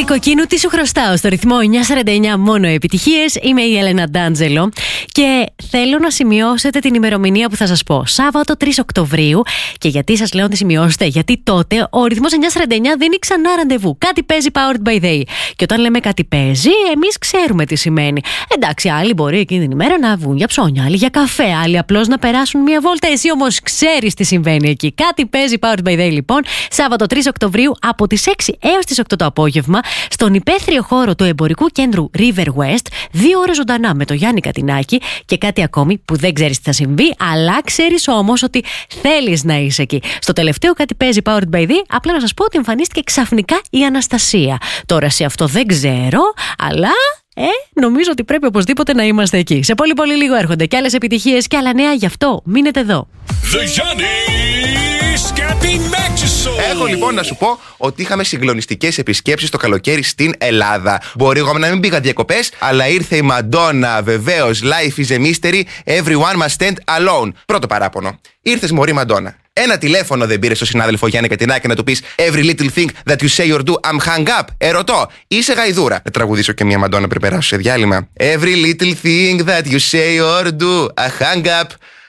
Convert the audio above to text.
Μιχάλη Κοκκίνου, τι σου χρωστάω στο ρυθμό 949 μόνο επιτυχίες. Είμαι η Έλενα Ντάντζελο και θέλω να σημειώσετε την ημερομηνία που θα σας πω. Σάββατο 3 Οκτωβρίου. Και γιατί σας λέω να τη σημειώσετε? Γιατί τότε ο ρυθμός 949 δίνει ξανά ραντεβού. Κάτι παίζει Powered by Day. Και όταν λέμε κάτι παίζει, εμείς ξέρουμε τι σημαίνει. Εντάξει, άλλοι μπορεί εκείνη την ημέρα να βγουν για ψώνια, άλλοι για καφέ, άλλοι απλώς να περάσουν μια βόλτα. Εσύ όμως ξέρεις τι συμβαίνει εκεί. Κάτι παίζει Powered by Day λοιπόν. Σάββατο 3 Οκτωβρίου από τις 6 έως τις 8 το απόγευμα στον υπαίθριο χώρο του εμπορικού κέντρου River West. 2 ώρες ζωντανά με το Γιάννη Κατινάκη και κάτι ακόμη που δεν ξέρεις τι θα συμβεί, αλλά ξέρεις όμως ότι θέλεις να είσαι εκεί. Στο τελευταίο κάτι παίζει Powered by Day, απλά να σας πω ότι εμφανίστηκε ξαφνικά η Αναστασία. Τώρα σε αυτό δεν ξέρω, αλλά νομίζω ότι πρέπει οπωσδήποτε να είμαστε εκεί. Σε πολύ πολύ λίγο έρχονται και άλλες επιτυχίες και άλλα νέα, γι' αυτό μείνετε εδώ. Έχω λοιπόν να σου πω ότι είχαμε συγκλονιστικές επισκέψεις το καλοκαίρι στην Ελλάδα. Μπορεί εγώ να μην πήγα διακοπές, αλλά ήρθε η Μαντόνα, βεβαίως. Life is a mystery, everyone must stand alone. Πρώτο παράπονο. Ήρθες μωρή Μαντόνα. Ένα τηλέφωνο δεν πήρε στο συνάδελφο Γιάννη Κατινάκη να του πεις Every little thing that you say or do, I'm hung up. Ερωτώ, είσαι γαϊδούρα? Να τραγουδήσω και μια Μαντόνα πριν περάσω σε διάλειμμα. Every little thing that you say or do, I hung up.